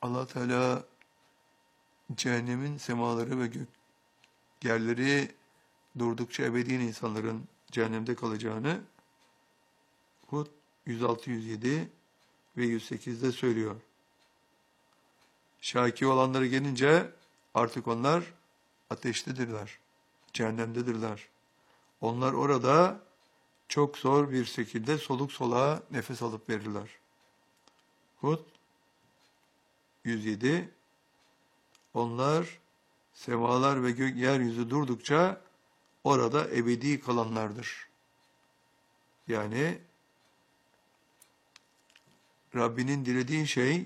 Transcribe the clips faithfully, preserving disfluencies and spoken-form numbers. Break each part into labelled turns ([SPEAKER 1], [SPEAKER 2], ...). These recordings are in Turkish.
[SPEAKER 1] Allah Teala cehennemin semaları ve gök yerleri durdukça ebediyen insanların cehennemde kalacağını Hud yüz altı yüz yedi ve yüz sekizde söylüyor. Şaki olanları gelince artık onlar ateştedirler, cehennemdedirler. Onlar orada çok zor bir şekilde soluk soluğa nefes alıp verirler. Hud yüz yedi. Onlar semalar ve gök yeryüzü durdukça orada ebedi kalanlardır. Yani Rabbinin dilediği şey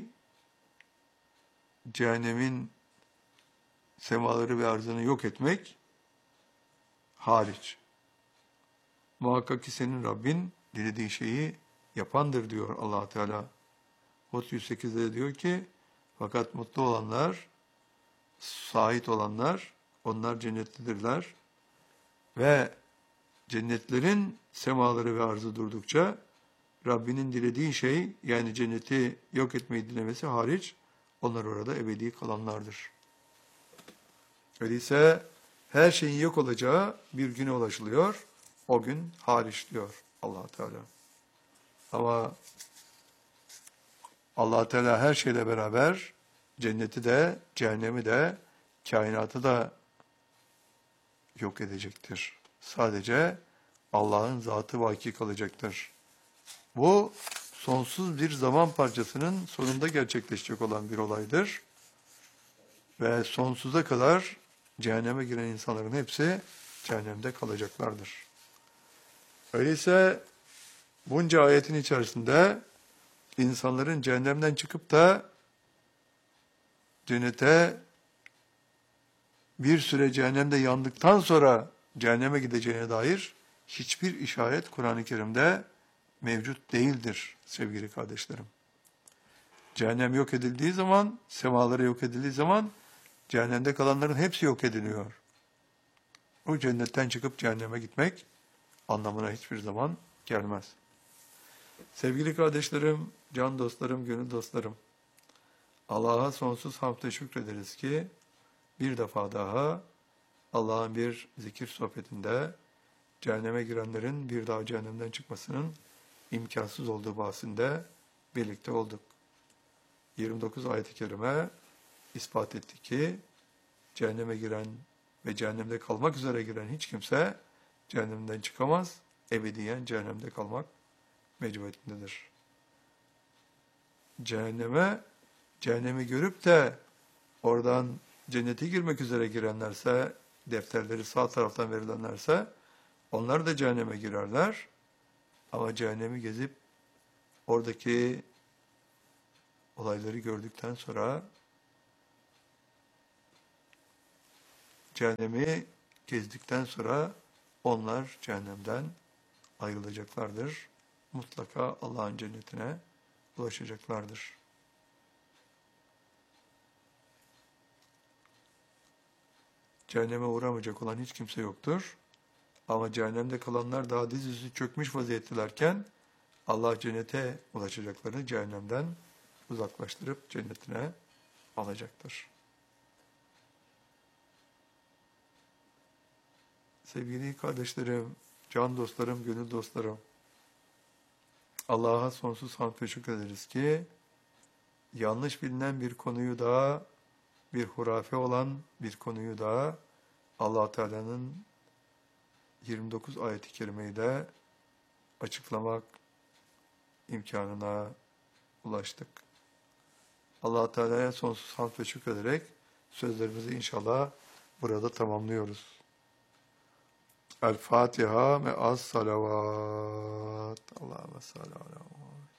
[SPEAKER 1] cehennemin semaları ve arzını yok etmek hariç. Muhakkak ki senin Rabbin dilediği şeyi yapandır diyor Allah Teala. Hud yüz sekizde diyor ki fakat mutlu olanlar, sahit olanlar onlar cennettedirler ve cennetlerin semaları ve arzı durdukça Rabbinin dilediği şey yani cenneti yok etmeyi dilemesi hariç onlar orada ebedi kalanlardır. Öyleyse her şeyin yok olacağı bir güne ulaşılıyor. O gün hariç diyor Allah Teala. Ama Allah Teala her şeyle beraber cenneti de, cehennemi de, kainatı da yok edecektir. Sadece Allah'ın zatı vaki kalacaktır. Bu sonsuz bir zaman parçasının sonunda gerçekleşecek olan bir olaydır. Ve sonsuza kadar cehenneme giren insanların hepsi cehennemde kalacaklardır. Öyleyse bunca ayetin içerisinde insanların cehennemden çıkıp da cennete bir süre cehennemde yandıktan sonra cehenneme gideceğine dair hiçbir işaret Kur'an-ı Kerim'de mevcut değildir sevgili kardeşlerim. Cehennem yok edildiği zaman, semaları yok edildiği zaman cehennemde kalanların hepsi yok ediliyor. O cennetten çıkıp cehenneme gitmek anlamına hiçbir zaman gelmez. Sevgili kardeşlerim, can dostlarım, gönül dostlarım, Allah'a sonsuz hamd ve şükrederiz ki bir defa daha Allah'ın bir zikir sohbetinde cehenneme girenlerin bir daha cehennemden çıkmasının imkansız olduğu bahsinde birlikte olduk. yirmi dokuz ayet-i kerime ispat etti ki cehenneme giren ve cehennemde kalmak üzere giren hiç kimse cehennemden çıkamaz, ebediyen cehennemde kalmak mecburiyetindedir. Cehenneme, cehennemi görüp de oradan cennete girmek üzere girenlerse, defterleri sağ taraftan verilenlerse, onlar da cehenneme girerler. Ama cehennemi gezip oradaki olayları gördükten sonra cehennemi gezdikten sonra onlar cehennemden ayrılacaklardır. Mutlaka Allah'ın cennetine ulaşacaklardır. Cehenneme uğramayacak olan hiç kimse yoktur. Ama cehennemde kalanlar daha dizüstü çökmüş vaziyettelerken Allah cennete ulaşacaklarını cehennemden uzaklaştırıp cennetine alacaktır. Sevgili kardeşlerim, can dostlarım, gönül dostlarım, Allah'a sonsuz hamd ve şükrederiz ki yanlış bilinen bir konuyu da, bir hurafe olan bir konuyu da Allah Teala'nın yirmi dokuz ayet-i kerimeyi de açıklamak imkanına ulaştık. Allah Teala'ya sonsuz hamd ve şükrederek sözlerimizi inşallah burada tamamlıyoruz. El Fatiha ve az salavat. Allahümme salli ala